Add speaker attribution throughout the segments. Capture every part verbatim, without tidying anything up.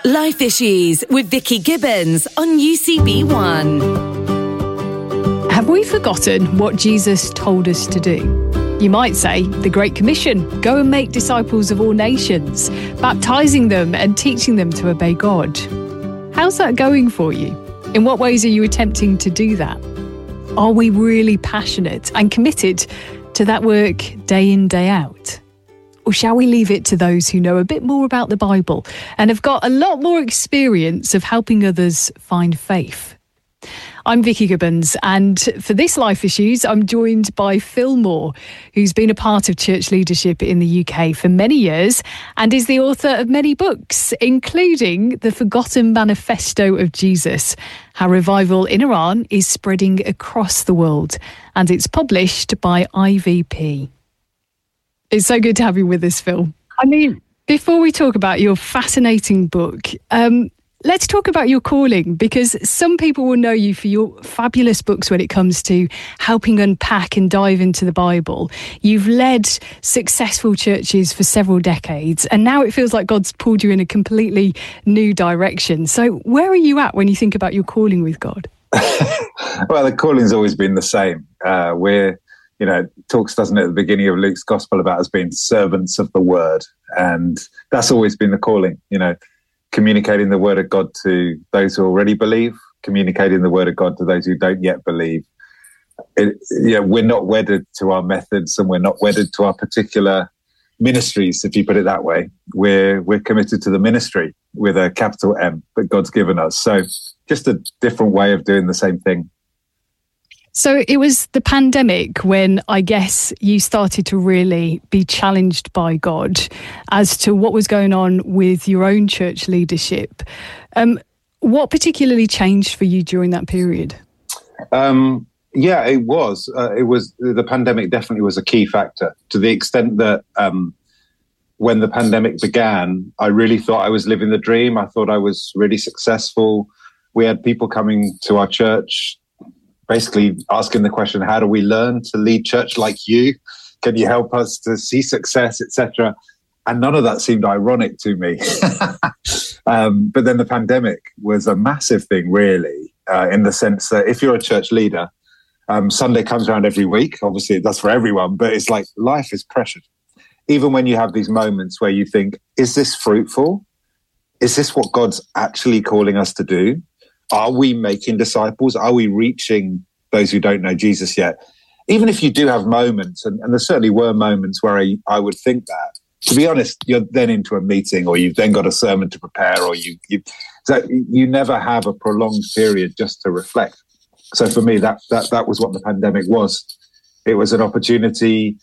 Speaker 1: Life Issues with Vicky Gibbons on U C B one.
Speaker 2: Have we forgotten what Jesus told us to do? You might say the Great Commission, go and make disciples of all nations, baptizing them and teaching them to obey God. How's that going for you? In what ways are you attempting to do that? Are we really passionate and committed to that work day in, day out? Or shall we leave it to those who know a bit more about the Bible and have got a lot more experience of helping others find faith? I'm Vicky Gibbons, and for this Life Issues, I'm joined by Phil Moore, who's been a part of church leadership in the U K for many years and is the author of many books, including The Forgotten Manifesto of Jesus, How Revival in Iran is Spreading Across the World, and it's published by I V P. It's so good to have you with us, Phil. I mean, before we talk about your fascinating book, um, let's talk about your calling, because some people will know you for your fabulous books when it comes to helping unpack and dive into the Bible. You've led successful churches for several decades, and now it feels like God's pulled you in a completely new direction. So where are you at when you think about your calling with God?
Speaker 3: Well, the calling's always been the same. Uh, we're You know, talks, doesn't it, at the beginning of Luke's gospel about us being servants of the word. And that's always been the calling, you know, communicating the word of God to those who already believe, communicating the word of God to those who don't yet believe. It, you know, we're not wedded to our methods, and we're not wedded to our particular ministries, if you put it that way. We're, we're committed to the ministry with a capital M that God's given us. So just a different way of doing the same thing.
Speaker 2: So it was the pandemic when I guess you started to really be challenged by God as to what was going on with your own church leadership. Um, what particularly changed for you during that period?
Speaker 3: Um, yeah, it was. Uh, it was the pandemic definitely was a key factor, to the extent that um, when the pandemic began, I really thought I was living the dream. I thought I was really successful. We had people coming to our church basically asking the question, how do we learn to lead church like you? Can you help us to see success, et cetera? And none of that seemed ironic to me. um, but then the pandemic was a massive thing, really, uh, in the sense that if you're a church leader, um, Sunday comes around every week. Obviously, it does for everyone, but it's like life is pressured. Even when you have these moments where you think, is this fruitful? Is this what God's actually calling us to do? Are we making disciples? Are we reaching those who don't know Jesus yet? Even if you do have moments, and, and there certainly were moments where I, I would think that, to be honest, you're then into a meeting, or you've then got a sermon to prepare, or you, you, so you never have a prolonged period just to reflect. So for me, that, that, that was what the pandemic was. It was an opportunity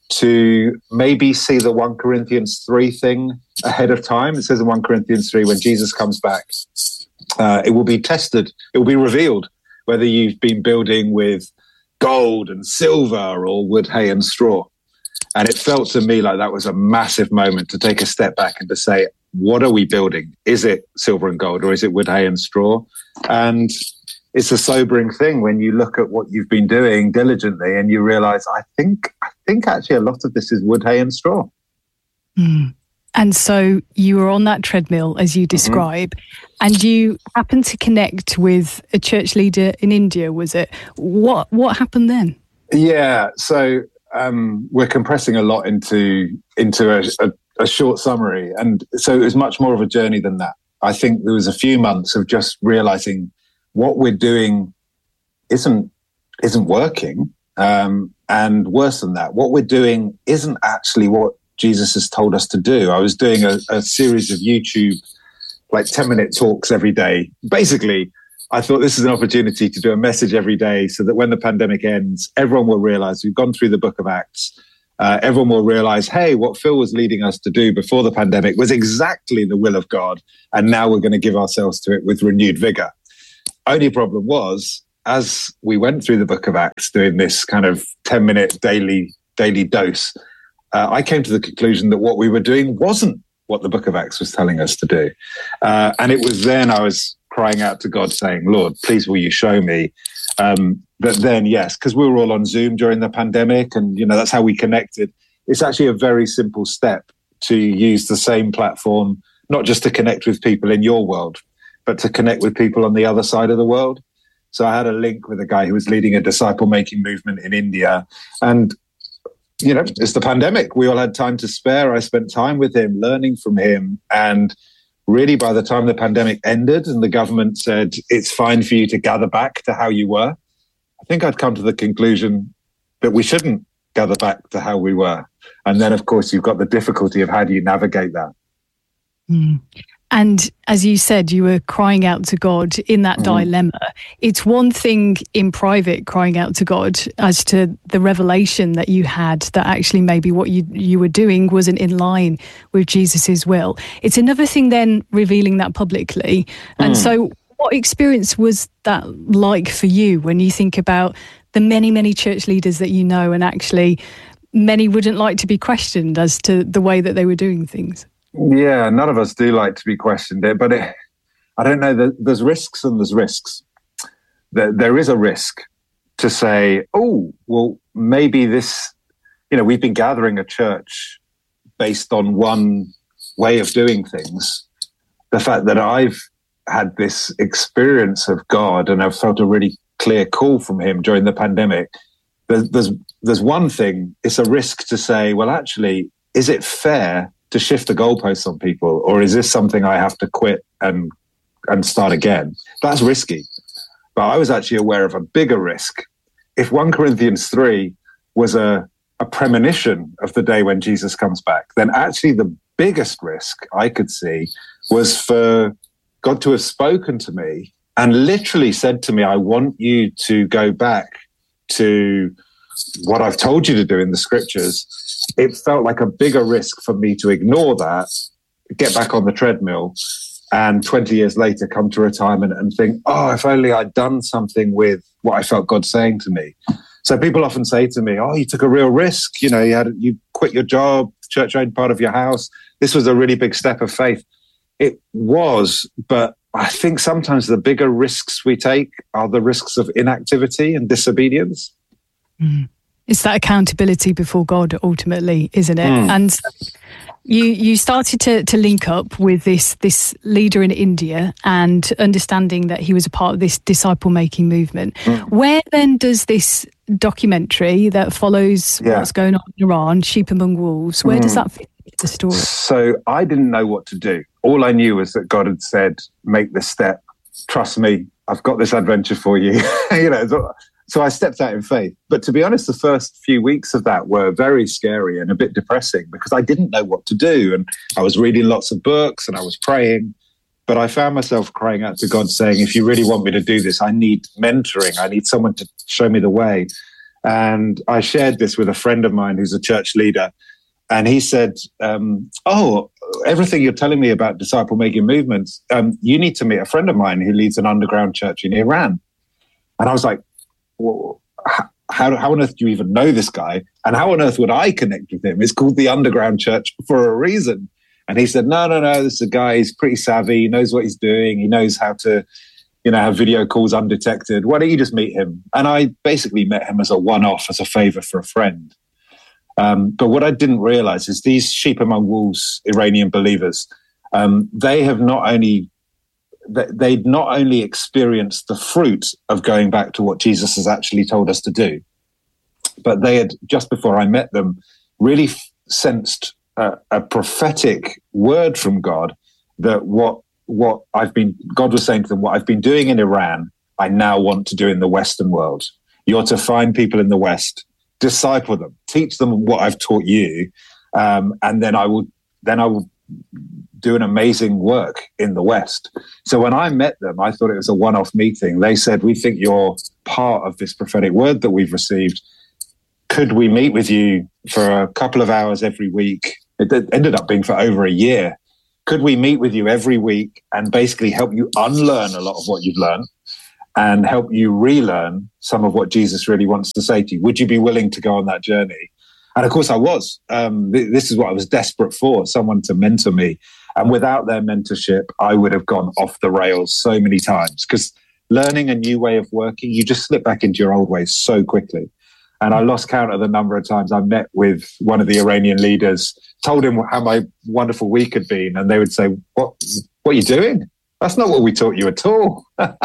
Speaker 3: to maybe see the First Corinthians three thing ahead of time. It says in First Corinthians three, when Jesus comes back, Uh, it will be tested, it will be revealed whether you've been building with gold and silver or wood, hay and straw. And it felt to me like that was a massive moment to take a step back and to say, what are we building? Is it silver and gold, or is it wood, hay and straw? And it's a sobering thing when you look at what you've been doing diligently and you realize, I think, I think actually a lot of this is wood, hay and straw.
Speaker 2: Mm. And so you were on that treadmill, as you describe, mm-hmm. and you happened to connect with a church leader in India, was it? What what happened then?
Speaker 3: Yeah, so um, we're compressing a lot into into a, a, a short summary. And so it was much more of a journey than that. I think there was a few months of just realizing what we're doing isn't isn't working. Um, and worse than that, what we're doing isn't actually what Jesus has told us to do. I was doing a, a series of YouTube, like ten minute talks every day. Basically, I thought this is an opportunity to do a message every day so that when the pandemic ends, everyone will realize we've gone through the book of Acts. Uh, everyone will realize, hey, what Phil was leading us to do before the pandemic was exactly the will of God. And now we're going to give ourselves to it with renewed vigor. Only problem was, as we went through the book of Acts, doing this kind of ten minute daily, daily dose, Uh, I came to the conclusion that what we were doing wasn't what the book of Acts was telling us to do. Uh, and it was then I was crying out to God saying, Lord, please will you show me? Um, but then, yes, because we were all on Zoom during the pandemic and, you know, that's how we connected. It's actually a very simple step to use the same platform not just to connect with people in your world, but to connect with people on the other side of the world. So I had a link with a guy who was leading a disciple-making movement in India. And, you know, it's the pandemic. We all had time to spare. I spent time with him, learning from him. And really, by the time the pandemic ended and the government said, it's fine for you to gather back to how you were, I think I'd come to the conclusion that we shouldn't gather back to how we were. And then, of course, you've got the difficulty of how do you navigate that?
Speaker 2: Mm. And as you said, you were crying out to God in that mm. dilemma. It's one thing in private crying out to God as to the revelation that you had that actually maybe what you, you were doing wasn't in line with Jesus's will. It's another thing then revealing that publicly. And mm. so what experience was that like for you when you think about the many, many church leaders that you know, and actually many wouldn't like to be questioned as to the way that they were doing things?
Speaker 3: Yeah, none of us do like to be questioned, but it, I don't know, there's risks and there's risks. There, there is a risk to say, oh, well, maybe this, you know, we've been gathering a church based on one way of doing things. The fact that I've had this experience of God and I've felt a really clear call from him during the pandemic, there's, there's, there's one thing, it's a risk to say, well, actually, is it fair to shift the goalposts on people, or is this something I have to quit and and start again? That's risky. But I was actually aware of a bigger risk. If First Corinthians three was a, a premonition of the day when Jesus comes back, then actually the biggest risk I could see was for God to have spoken to me and literally said to me, I want you to go back to what I've told you to do in the scriptures. It felt like a bigger risk for me to ignore that, get back on the treadmill, and twenty years later come to retirement and think, oh, if only I'd done something with what I felt God saying to me. So people often say to me, oh, you took a real risk. You know, you had you quit your job, church owned part of your house. This was a really big step of faith. It was, but I think sometimes the bigger risks we take are the risks of inactivity and disobedience.
Speaker 2: Mm. It's that accountability before God, ultimately, isn't it?
Speaker 3: Mm.
Speaker 2: And you you started to to link up with this this leader in India and understanding that he was a part of this disciple making movement. Mm. Where then does this documentary that follows yeah. what's going on in Iran, Sheep Among Wolves, where mm. does that fit into the story?
Speaker 3: So I didn't know what to do. All I knew was that God had said, "Make this step. Trust me. I've got this adventure for you." you know. So I stepped out in faith. But to be honest, the first few weeks of that were very scary and a bit depressing because I didn't know what to do. And I was reading lots of books and I was praying. But I found myself crying out to God saying, if you really want me to do this, I need mentoring. I need someone to show me the way. And I shared this with a friend of mine who's a church leader. And he said, um, oh, everything you're telling me about disciple-making movements, um, you need to meet a friend of mine who leads an underground church in Iran. And I was like, well, how, how on earth do you even know this guy? And how on earth would I connect with him? It's called the Underground Church for a reason. And he said, no, no, no, this is a guy, he's pretty savvy. He knows what he's doing. He knows how to, you know, have video calls undetected. Why don't you just meet him? And I basically met him as a one-off, as a favor for a friend. Um, but what I didn't realize is these Sheep Among Wolves Iranian believers, um, they have not only they'd not only experienced the fruit of going back to what Jesus has actually told us to do, but they had, just before I met them, really f- sensed a, a prophetic word from God that what what I've been, God was saying to them, what I've been doing in Iran, I now want to do in the Western world. You're to find people in the West, disciple them, teach them what I've taught you, um, and then I will then I will do an amazing work in the West. So when I met them, I thought it was a one-off meeting. They said, we think you're part of this prophetic word that we've received. Could we meet with you for a couple of hours every week? It ended up being for over a year. Could we meet with you every week and basically help you unlearn a lot of what you've learned and help you relearn some of what Jesus really wants to say to you? Would you be willing to go on that journey? And of course I was. Um, th- this is what I was desperate for, someone to mentor me. And without their mentorship, I would have gone off the rails so many times because learning a new way of working, you just slip back into your old ways so quickly. And I lost count of the number of times I met with one of the Iranian leaders, told him how my wonderful week had been. And they would say, what, what are you doing? That's not what we taught you at all.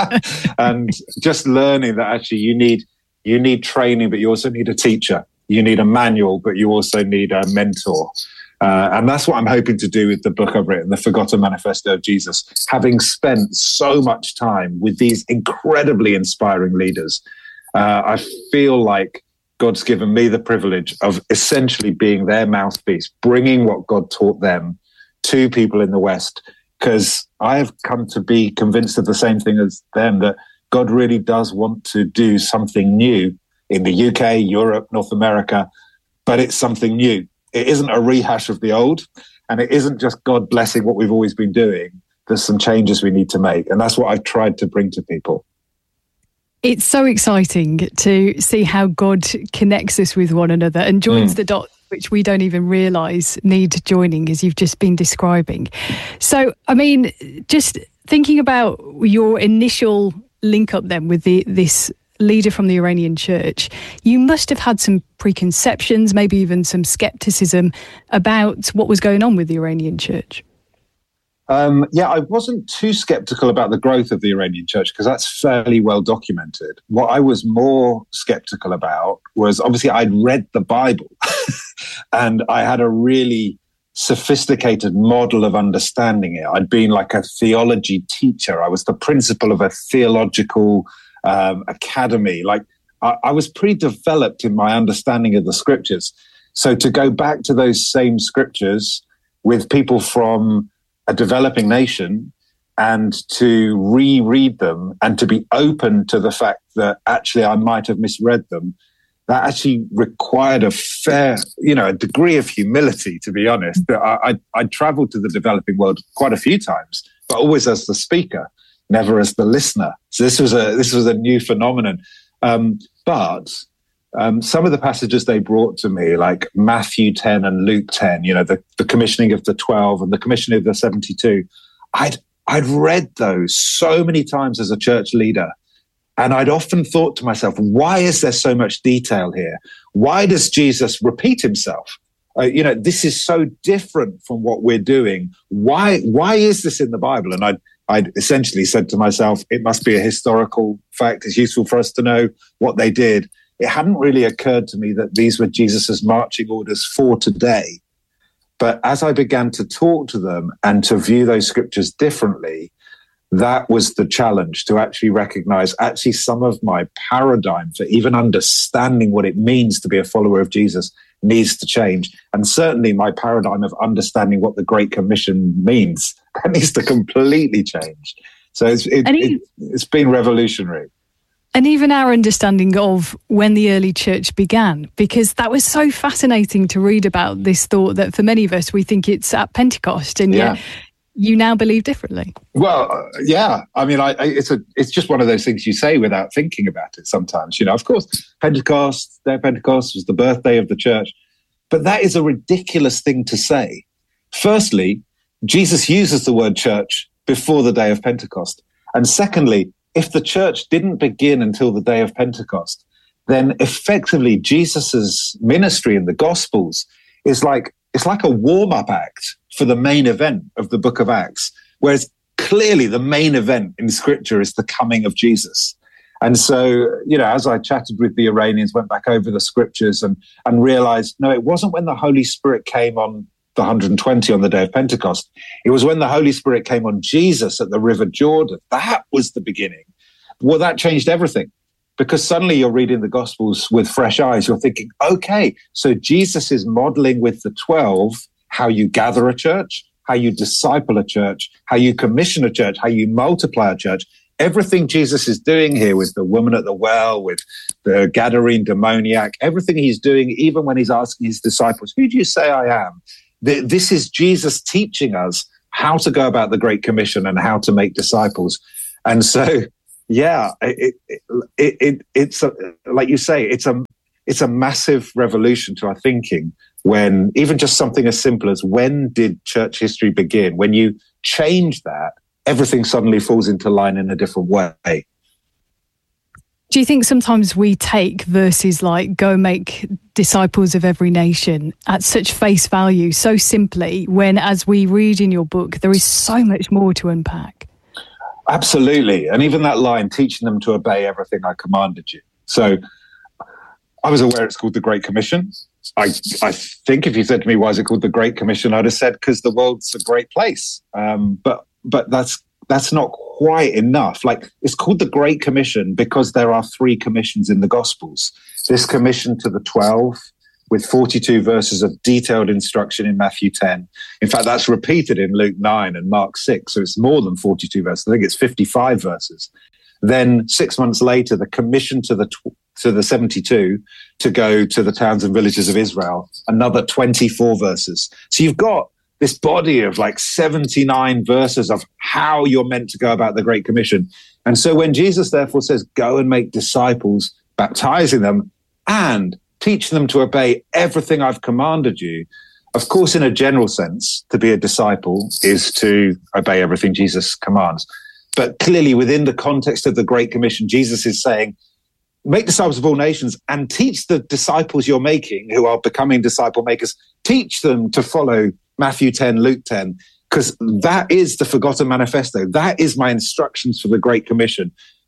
Speaker 3: And just learning that actually you need, you need training, but you also need a teacher. You need a manual, but you also need a mentor. Uh, and that's what I'm hoping to do with the book I've written, The Forgotten Manifesto of Jesus. Having spent so much time with these incredibly inspiring leaders, uh, I feel like God's given me the privilege of essentially being their mouthpiece, bringing what God taught them to people in the West, because I have come to be convinced of the same thing as them, that God really does want to do something new in the U K, Europe, North America, but it's something new. It isn't a rehash of the old, and it isn't just God blessing what we've always been doing. There's some changes we need to make, and that's what I've tried to bring to people.
Speaker 2: It's so exciting to see how God connects us with one another and joins mm. the dots which we don't even realise need joining, as you've just been describing. So, I mean, just thinking about your initial link up then with the this leader from the Iranian church, you must have had some preconceptions, maybe even some skepticism about what was going on with the Iranian church.
Speaker 3: Um, yeah, I wasn't too skeptical about the growth of the Iranian church because that's fairly well documented. What I was more skeptical about was, obviously I'd read the Bible and I had a really sophisticated model of understanding it. I'd been like a theology teacher. I was the principal of a theological um, academy. Like I, I was pretty developed in my understanding of the scriptures. So to go back to those same scriptures with people from a developing nation and to reread them and to be open to the fact that actually I might have misread them, that actually required a fair, you know, a degree of humility, to be honest. I, I, I traveled to the developing world quite a few times, but always as the speaker, never as the listener. So this was a, this was a new phenomenon. Um, but Um, some of the passages they brought to me, like Matthew ten and Luke ten, you know, the, the commissioning of the twelve and the commissioning of the seventy-two, I'd, I'd read those so many times as a church leader. And I'd often thought to myself, why is there so much detail here? Why does Jesus repeat himself? Uh, you know, this is so different from what we're doing. Why, why is this in the Bible? And I'd, I'd essentially said to myself, it must be a historical fact. It's useful for us to know what they did. It hadn't really occurred to me that these were Jesus's marching orders for today. But as I began to talk to them and to view those scriptures differently, that was the challenge, to actually recognize actually some of my paradigm for even understanding what it means to be a follower of Jesus needs to change. And certainly my paradigm of understanding what the Great Commission means, that needs to completely change. So it's, it, it, it's been revolutionary.
Speaker 2: And even our understanding of when the early church began, because that was so fascinating to read about this thought that for many of us, we think it's at Pentecost, and yeah. yet you now believe differently.
Speaker 3: Well, uh, yeah. I mean, I, I, it's a, it's just one of those things you say without thinking about it sometimes. You know, of course, Pentecost, their Pentecost was the birthday of the church. But that is a ridiculous thing to say. Firstly, Jesus uses the word church before the day of Pentecost. And secondly, if the church didn't begin until the day of Pentecost, then effectively Jesus's ministry in the Gospels is like, it's like a warm-up act for the main event of the book of Acts, whereas clearly the main event in Scripture is the coming of Jesus. And so, you know, as I chatted with the Iranians, went back over the Scriptures and, and realized, no, it wasn't when the Holy Spirit came on the one hundred twenty on the day of Pentecost. It was when the Holy Spirit came on Jesus at the River Jordan. That was the beginning. Well, that changed everything, because suddenly you're reading the Gospels with fresh eyes. You're thinking, okay, so Jesus is modeling with the twelve how you gather a church, how you disciple a church, how you commission a church, how you multiply a church. Everything Jesus is doing here with the woman at the well, with the Gadarene demoniac, everything he's doing, even when he's asking his disciples, who do you say I am? This is Jesus teaching us how to go about the Great Commission and how to make disciples. And so, yeah, it, it, it, it, it's a, like you say, it's a it's a massive revolution to our thinking. When even just something as simple as when did church history begin? When you change that, everything suddenly falls into line in a different way.
Speaker 2: Do you think sometimes we take verses like go make disciples of every nation at such face value, so simply, when as we read in your book, there is so much more to unpack?
Speaker 3: Absolutely. And even that line, teaching them to obey everything I commanded you. So I was aware it's called the Great Commission. I, I think if you said to me, why is it called the Great Commission? I'd have said, because the world's a great place. Um, but but that's that's not quite enough. Like, it's called the Great Commission because there are three commissions in the Gospels. This commission to the twelve, with forty-two verses of detailed instruction in Matthew ten. In fact, that's repeated in Luke nine and Mark six. So it's more than forty-two verses. I think it's fifty-five verses. Then six months later, the commission to the tw- to the seventy-two to go to the towns and villages of Israel, another twenty-four verses. So you've got this body of like seventy-nine verses of how you're meant to go about the Great Commission. And so when Jesus therefore says, go and make disciples, baptizing them and teach them to obey everything I've commanded you, of course, in a general sense, to be a disciple is to obey everything Jesus commands. But clearly within the context of the Great Commission, Jesus is saying, make disciples of all nations and teach the disciples you're making who are becoming disciple makers, teach them to follow Matthew ten, Luke ten, because that is the Forgotten Manifesto. That is my instructions for the Great Commission.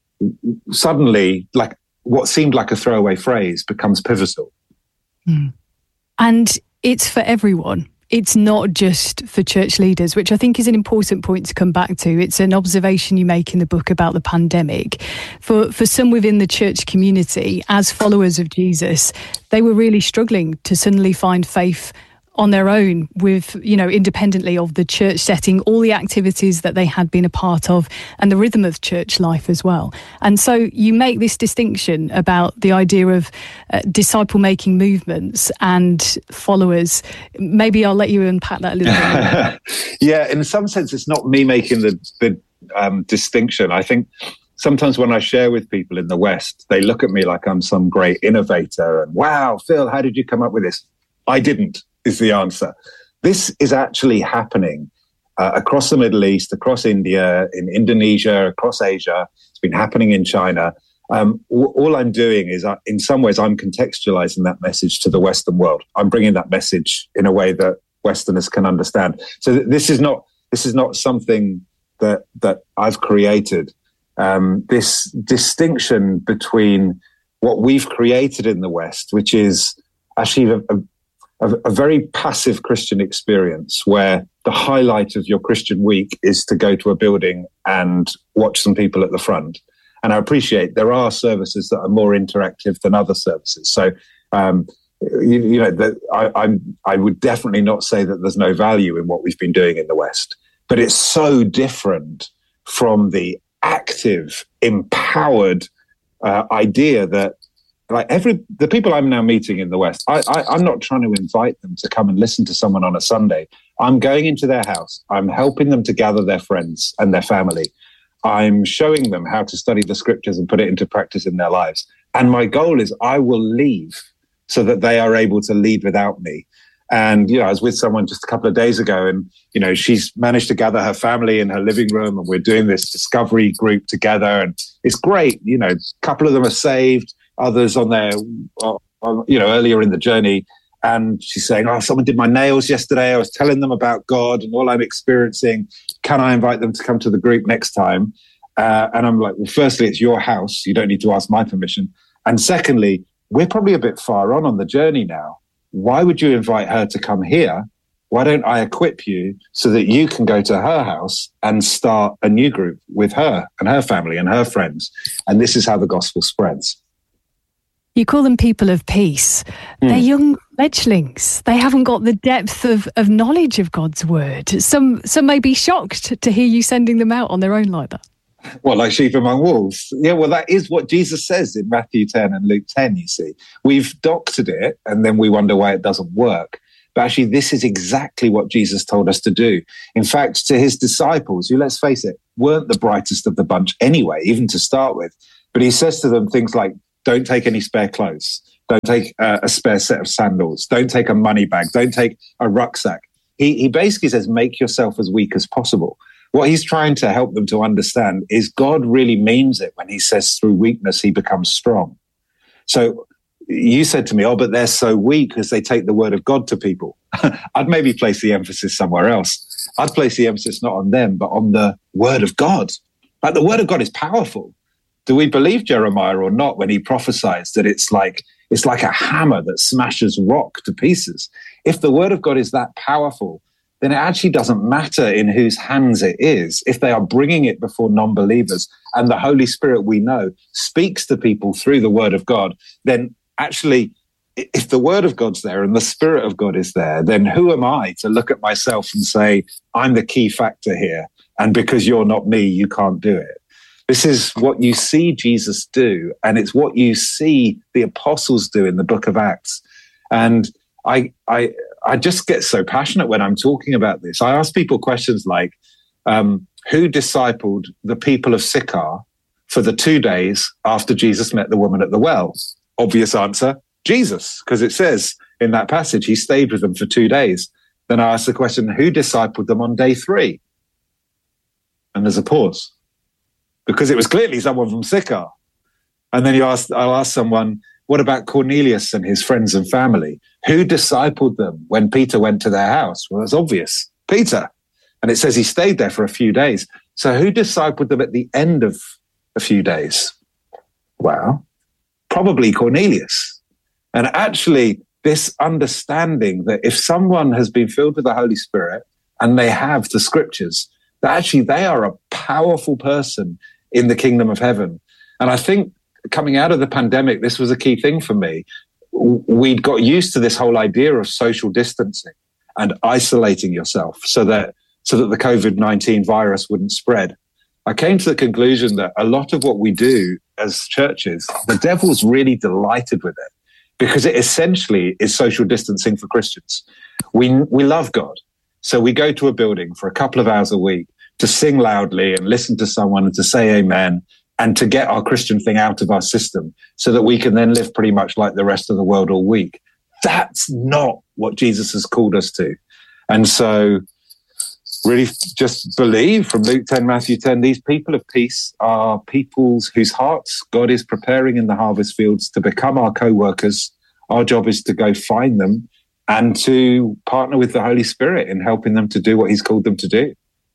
Speaker 3: Suddenly, like what seemed like a throwaway phrase becomes pivotal.
Speaker 2: Mm. And it's for everyone. It's not just for church leaders, which I think is an important point to come back to. It's an observation you make in the book about the pandemic. For for some within the church community, as followers of Jesus, they were really struggling to suddenly find faith on their own with, you know, independently of the church setting, all the activities that they had been a part of and the rhythm of church life as well. And so you make this distinction about the idea of uh, disciple-making movements and followers. Maybe I'll let you unpack that a little bit.
Speaker 3: Yeah, in some sense, it's not me making the, the um, distinction. I think sometimes when I share with people in the West, they look at me like I'm some great innovator and, wow, Phil, how did you come up with this? I didn't. Is the answer. This is actually happening uh, across the Middle East, across India, in Indonesia, across Asia. It's been happening in China. Um, all, all I'm doing is, uh, in some ways, I'm contextualizing that message to the Western world. I'm bringing that message in a way that Westerners can understand. So th- this is not this is not something that that I've created. Um, this distinction between what we've created in the West, which is actually a, a A, a very passive Christian experience where the highlight of your Christian week is to go to a building and watch some people at the front. And I appreciate there are services that are more interactive than other services. So, um, you, you know, the, I, I'm, I would definitely not say that there's no value in what we've been doing in the West, but it's so different from the active, empowered uh, idea that Like every the people I'm now meeting in the West, I, I, I'm not trying to invite them to come and listen to someone on a Sunday. I'm going into their house. I'm helping them to gather their friends and their family. I'm showing them how to study the scriptures and put it into practice in their lives. And my goal is I will leave so that they are able to lead without me. And, you know, I was with someone just a couple of days ago and, you know, she's managed to gather her family in her living room and we're doing this discovery group together. And it's great. You know, a couple of them are saved. Others on their, you know, earlier in the journey. And she's saying, oh, someone did my nails yesterday. I was telling them about God and all I'm experiencing. Can I invite them to come to the group next time? Uh, and I'm like, well, firstly, it's your house. You don't need to ask my permission. And secondly, we're probably a bit far on on the journey now. Why would you invite her to come here? Why don't I equip you so that you can go to her house and start a new group with her and her family and her friends? And this is how the gospel spreads.
Speaker 2: You call them people of peace. Mm. They're young fledglings. They haven't got the depth of, of knowledge of God's word. Some some may be shocked to hear you sending them out on their own like that.
Speaker 3: Well, like sheep among wolves. Yeah, well, that is what Jesus says in Matthew ten and Luke ten, you see. We've doctored it and then we wonder why it doesn't work. But actually, this is exactly what Jesus told us to do. In fact, to his disciples, who, let's face it, weren't the brightest of the bunch anyway, even to start with. But he says to them things like, don't take any spare clothes. Don't take uh, a spare set of sandals. Don't take a money bag. Don't take a rucksack. He, he basically says, make yourself as weak as possible. What he's trying to help them to understand is God really means it when he says through weakness he becomes strong. So you said to me, oh, but they're so weak because they take the word of God to people. I'd maybe place the emphasis somewhere else. I'd place the emphasis not on them, but on the word of God. Like, the word of God is powerful. Do we believe Jeremiah or not when he prophesies that it's like it's like a hammer that smashes rock to pieces? If the word of God is that powerful, then it actually doesn't matter in whose hands it is. If they are bringing it before non-believers and the Holy Spirit, we know, speaks to people through the word of God, then actually, if the word of God's there and the Spirit of God is there, then who am I to look at myself and say, I'm the key factor here, and because you're not me, you can't do it? This is what you see Jesus do, and it's what you see the apostles do in the book of Acts. And I, I, I just get so passionate when I'm talking about this. I ask people questions like, um, who discipled the people of Sychar for the two days after Jesus met the woman at the well? Obvious answer, Jesus, because it says in that passage, he stayed with them for two days. Then I ask the question, who discipled them on day three? And there's a pause, because it was clearly someone from Sychar. And then you ask, I'll ask someone, what about Cornelius and his friends and family? Who discipled them when Peter went to their house? Well, it's obvious, Peter. And it says he stayed there for a few days. So who discipled them at the end of a few days? Well, probably Cornelius. And actually, this understanding that if someone has been filled with the Holy Spirit and they have the scriptures, that actually they are a powerful person in the kingdom of heaven. And I think coming out of the pandemic, this was a key thing for me. We'd got used to this whole idea of social distancing and isolating yourself so that so that the COVID nineteen virus wouldn't spread. I came to the conclusion that a lot of what we do as churches, the devil's really delighted with it, because it essentially is social distancing for Christians. We we love God. So we go to a building for a couple of hours a week to sing loudly and listen to someone and to say amen and to get our Christian thing out of our system so that we can then live pretty much like the rest of the world all week. That's not what Jesus has called us to. And so really just believe from Luke ten, Matthew ten, these people of peace are peoples whose hearts God is preparing in the harvest fields to become our co-workers. Our job is to go find them and to partner with the Holy Spirit in helping them to do what he's called them to do.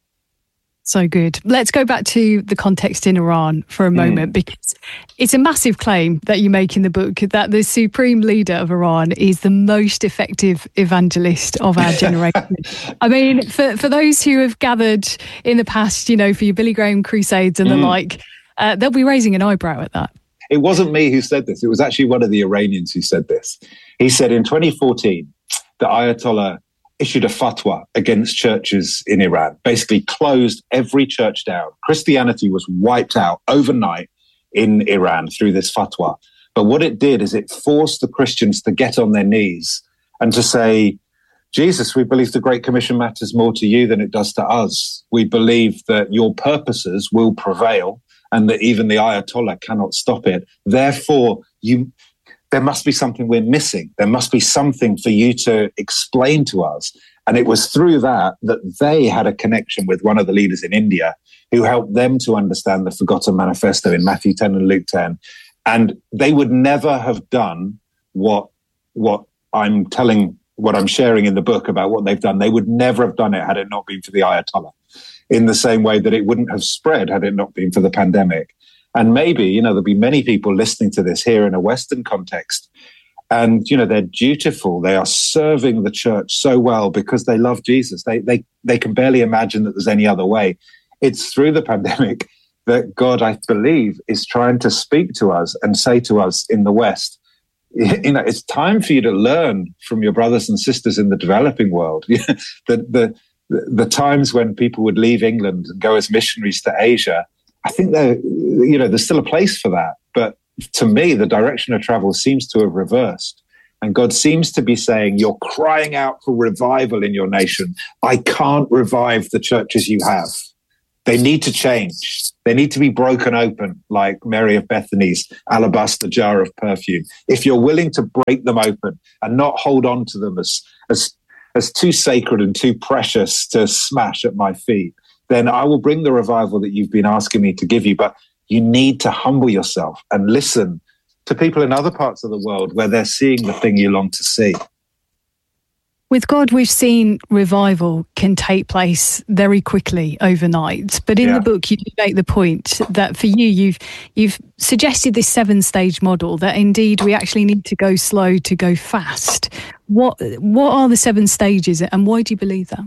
Speaker 2: So good. Let's go back to the context in Iran for a moment, mm. because it's a massive claim that you make in the book that the supreme leader of Iran is the most effective evangelist of our generation. I mean, for, for those who have gathered in the past, you know, for your Billy Graham crusades and mm. the like, uh, they'll be raising an eyebrow at that.
Speaker 3: It wasn't me who said this. It was actually one of the Iranians who said this. He said in twenty fourteen, the Ayatollah issued a fatwa against churches in Iran, basically closed every church down. Christianity was wiped out overnight in Iran through this fatwa. But what it did is it forced the Christians to get on their knees and to say, Jesus, we believe the Great Commission matters more to you than it does to us. We believe that your purposes will prevail and that even the Ayatollah cannot stop it. Therefore, you... there must be something we're missing. There must be something for you to explain to us. And it was through that that they had a connection with one of the leaders in India who helped them to understand the Forgotten Manifesto in Matthew ten and Luke ten. And they would never have done what, what I'm telling, what I'm sharing in the book about what they've done. They would never have done it had it not been for the Ayatollah, in the same way that it wouldn't have spread had it not been for the pandemic. And maybe, you know, there'll be many people listening to this here in a Western context. And, you know, they're dutiful. They are serving the church so well because they love Jesus. They, they, they can barely imagine that there's any other way. It's through the pandemic that God, I believe, is trying to speak to us and say to us in the West, you know, it's time for you to learn from your brothers and sisters in the developing world. the, the, the times when people would leave England and go as missionaries to Asia, I think there, you know, there's still a place for that. But to me, the direction of travel seems to have reversed. And God seems to be saying, you're crying out for revival in your nation. I can't revive the churches you have. They need to change. They need to be broken open, like Mary of Bethany's alabaster jar of perfume. If you're willing to break them open and not hold on to them as, as, as too sacred and too precious to smash at my feet, then I will bring the revival that you've been asking me to give you. But you need to humble yourself and listen to people in other parts of the world where they're seeing the thing you long to see.
Speaker 2: With God, we've seen revival can take place very quickly overnight. But in
Speaker 3: Yeah.
Speaker 2: the book, you do make the point that for you, you've you've suggested this seven-stage model, that indeed we actually need to go slow to go fast. What what are the seven stages, and why do you believe that?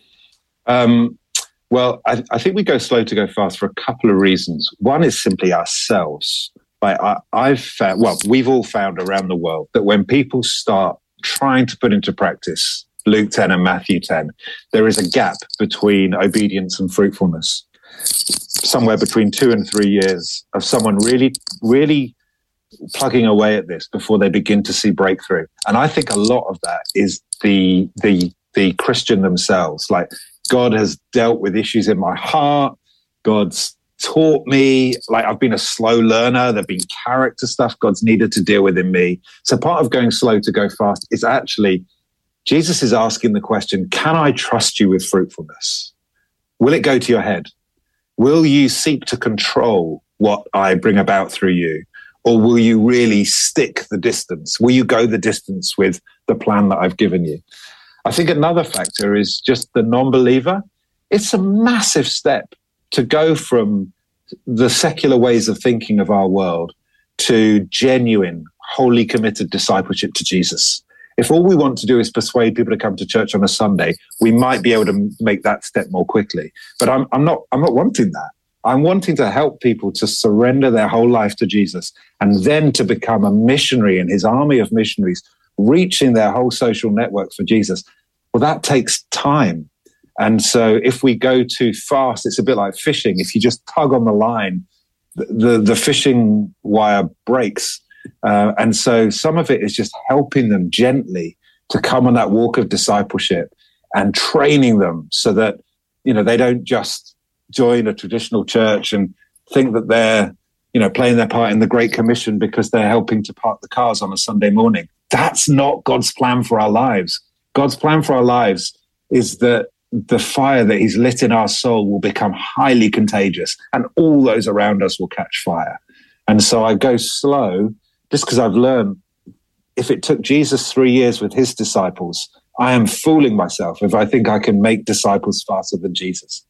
Speaker 3: Um, well, I, I think we go slow to go fast for a couple of reasons. One is simply ourselves. Like I, I've found, well, we've all found around the world that when people start trying to put into practice Luke ten and Matthew ten, there is a gap between obedience and fruitfulness, somewhere between two and three years of someone really, really plugging away at this before they begin to see breakthrough. And I think a lot of that is the the the Christian themselves. Like, God has dealt with issues in my heart. God's taught me, like I've been a slow learner. There've been character stuff God's needed to deal with in me. So part of going slow to go fast is actually, Jesus is asking the question, can I trust you with fruitfulness? Will it go to your head? Will you seek to control what I bring about through you? Or will you really stick the distance? Will you go the distance with the plan that I've given you? I think another factor is just the non-believer. It's a massive step to go from the secular ways of thinking of our world to genuine, wholly committed discipleship to Jesus. If all we want to do is persuade people to come to church on a Sunday, we might be able to make that step more quickly. But I'm, I'm not, I'm not wanting that. I'm wanting to help people to surrender their whole life to Jesus and then to become a missionary in his army of missionaries, reaching their whole social network for Jesus. Well, that takes time. And so if we go too fast, it's a bit like fishing. If you just tug on the line, the, the, the fishing wire breaks. Uh, and so some of it is just helping them gently to come on that walk of discipleship and training them so that, you know, they don't just join a traditional church and think that they're, you know, playing their part in the Great Commission because they're helping to park the cars on a Sunday morning. That's not God's plan for our lives. God's plan for our lives is that the fire that he's lit in our soul will become highly contagious and all those around us will catch fire. And so I go slow just because I've learned if it took Jesus three years with his disciples, I am fooling myself if I think I can make disciples faster than Jesus.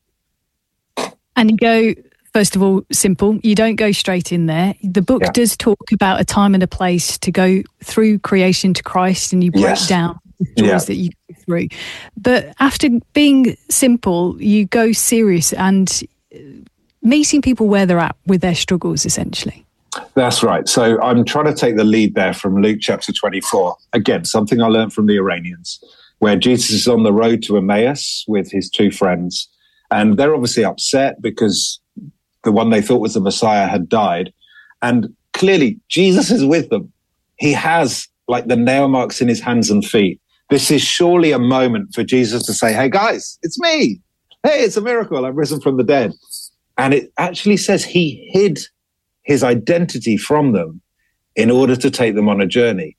Speaker 2: And you go, first of all, simple. You don't go straight in there. The book
Speaker 3: Yeah.
Speaker 2: does talk about a time and a place to go through creation to Christ, and you break
Speaker 3: Yes.
Speaker 2: down the doors
Speaker 3: Yeah.
Speaker 2: that you go through. But after being simple, you go serious and meeting people where they're at with their struggles, essentially.
Speaker 3: That's right. So I'm trying to take the lead there from Luke chapter twenty-four. Again, something I learned from the Iranians, where Jesus is on the road to Emmaus with his two friends. And they're obviously upset because the one they thought was the Messiah had died. And clearly, Jesus is with them. He has like the nail marks in his hands and feet. This is surely a moment for Jesus to say, hey, guys, it's me. Hey, it's a miracle. I've risen from the dead. And it actually says he hid his identity from them in order to take them on a journey.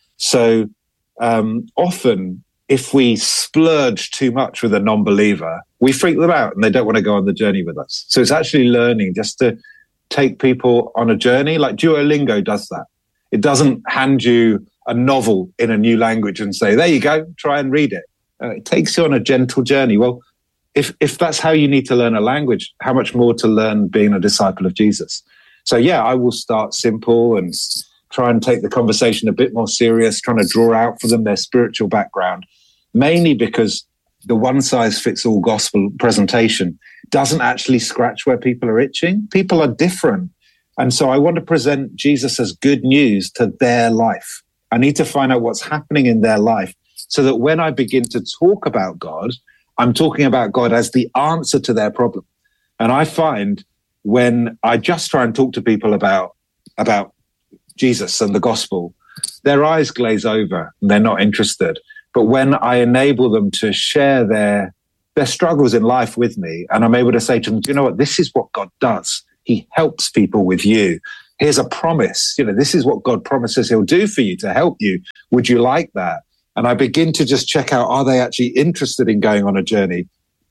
Speaker 3: So um, often, if we splurge too much with a non-believer, we freak them out and they don't want to go on the journey with us. So it's actually learning just to take people on a journey. Like Duolingo does that. It doesn't hand you a novel in a new language and say, there you go, try and read it. Uh, it takes you on a gentle journey. Well, if if that's how you need to learn a language, how much more to learn being a disciple of Jesus? So yeah, I will start simple and try and take the conversation a bit more serious, trying to draw out for them their spiritual background, mainly because the one-size-fits-all gospel presentation doesn't actually scratch where people are itching. People are different. And so I want to present Jesus as good news to their life. I need to find out what's happening in their life so that when I begin to talk about God, I'm talking about God as the answer to their problem. And I find when I just try and talk to people about, about Jesus and the gospel, their eyes glaze over and they're not interested. But when I enable them to share their, their struggles in life with me, and I'm able to say to them, do you know what? This is what God does. He helps people with you. Here's a promise. You know, this is what God promises he'll do for you to help you. Would you like that? And I begin to just check out, are they actually interested in going on a journey?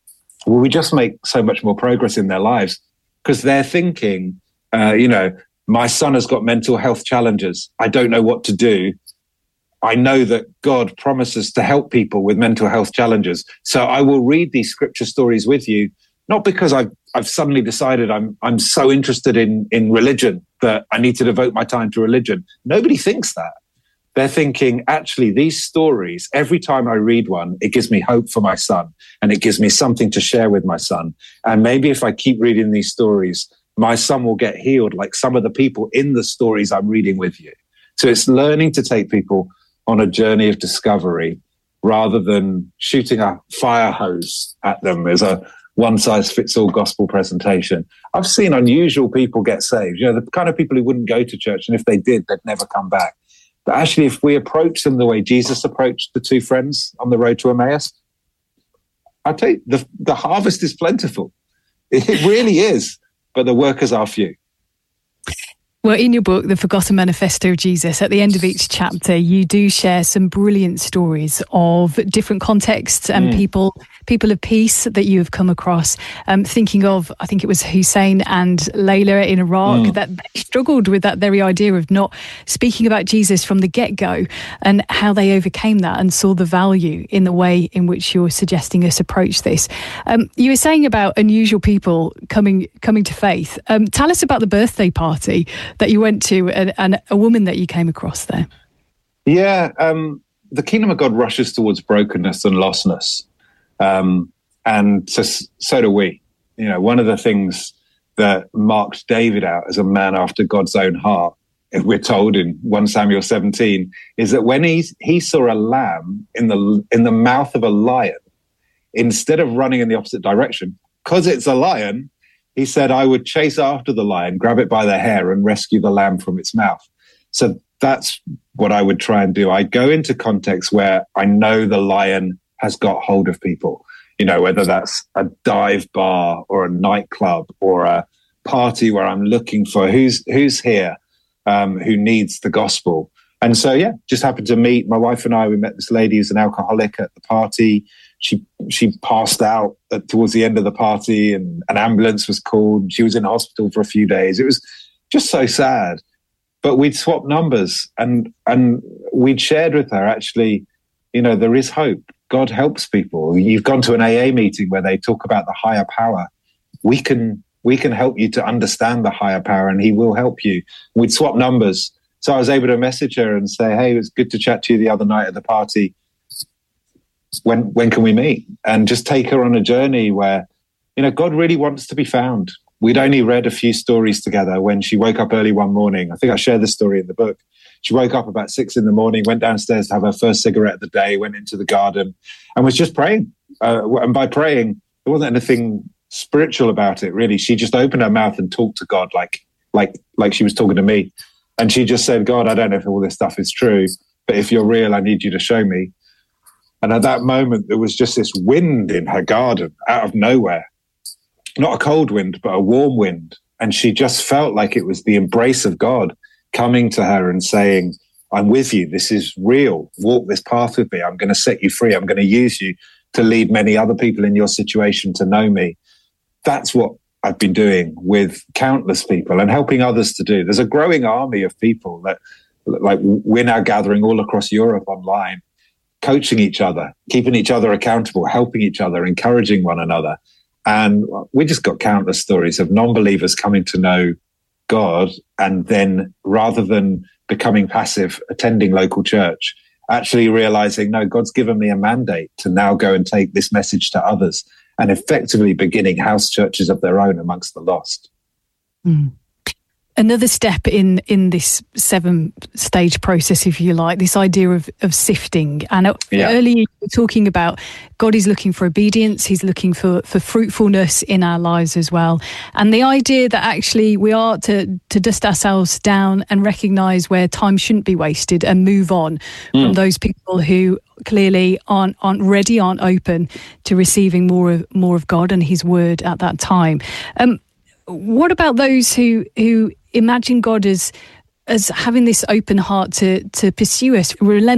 Speaker 3: will we just make so much more progress in their lives? Because they're thinking, uh, you know, my son has got mental health challenges. I don't know what to do. I know that God promises to help people with mental health challenges. So I will read these scripture stories with you, not because I've, I've suddenly decided I'm, I'm so interested in, in religion that I need to devote my time to religion. Nobody thinks that. They're thinking, actually, these stories, every time I read one, it gives me hope for my son, and it gives me something to share with my son. And maybe if I keep reading these stories, my son will get healed like some of the people in the stories I'm reading with you. So it's learning to take people on a journey of discovery rather than shooting a fire hose at them as a one-size-fits-all gospel presentation. I've seen unusual people get saved, you know, the kind of people who wouldn't go to church, and if they did, they'd never come back. But actually, if we approach them the way Jesus approached the two friends on the road to Emmaus, I tell you, the, the harvest is plentiful. It really is, but the workers are few.
Speaker 2: Well, in your book, The Forgotten Manifesto of Jesus, at the end of each chapter, you do share some brilliant stories of different contexts and mm. people people of peace that you have come across. Um, thinking of, I think it was Hussein and Layla in Iraq, mm. that they struggled with that very idea of not speaking about Jesus from the get-go, and how they overcame that and saw the value in the way in which you're suggesting us approach this. Um, you were saying about unusual people coming coming to faith. Um, tell us about the birthday party that you went to and, and a woman that you came across there.
Speaker 3: Yeah, um, the kingdom of God rushes towards brokenness and lostness. Um, and so, so do we. You know, one of the things that marked David out as a man after God's own heart, if we're told in First Samuel seventeen, is that when he, he saw a lamb in the, in the mouth of a lion, instead of running in the opposite direction, because it's a lion, he said, I would chase after the lion, grab it by the hair and rescue the lamb from its mouth. So that's what I would try and do. I go into contexts where I know the lion has got hold of people, you know, whether that's a dive bar or a nightclub or a party where I'm looking for who's who's here, um, who needs the gospel. And so, yeah, just happened to meet my wife and I. We met this lady who's an alcoholic at the party. She she passed out at, towards the end of the party, and an ambulance was called. She was in hospital for a few days. It was just so sad. But we'd swapped numbers, and and we'd shared with her, actually, you know, there is hope. God helps people. You've gone to an A A meeting where they talk about the higher power. We can we can help you to understand the higher power, and he will help you. We'd swap numbers. So I was able to message her and say, hey, it was good to chat to you the other night at the party. When when can we meet? And just take her on a journey where, you know, God really wants to be found. We'd only read a few stories together when she woke up early one morning. I think I share this story in the book. She woke up about six in the morning, went downstairs to have her first cigarette of the day, went into the garden and was just praying. Uh, and by praying, there wasn't anything spiritual about it, really. She just opened her mouth and talked to God like, like, like she was talking to me. And she just said, God, I don't know if all this stuff is true, but if you're real, I need you to show me. And at that moment, there was just this wind in her garden out of nowhere. Not a cold wind, but a warm wind. And she just felt like it was the embrace of God coming to her and saying, I'm with you. This is real. Walk this path with me. I'm going to set you free. I'm going to use you to lead many other people in your situation to know me. That's what I've been doing with countless people and helping others to do. There's a growing army of people that, like, we're now gathering all across Europe online, coaching each other, keeping each other accountable, helping each other, encouraging one another. And we just got countless stories of non-believers coming to know God, and then rather than becoming passive, attending local church, actually realizing, no, God's given me a mandate to now go and take this message to others, and effectively beginning house churches of their own amongst the lost.
Speaker 2: Mm. Another step in, in this seven-stage process, if you like, this idea of, of sifting. And yeah. Earlier you were talking about God is looking for obedience. He's looking for, for fruitfulness in our lives as well. And the idea that actually we are to, to dust ourselves down and recognise where time shouldn't be wasted and move on mm. from those people who clearly aren't aren't ready, aren't open to receiving more of more of God and His Word at that time. Um, what about those who who imagine God as as having this open heart to to pursue us relentlessly?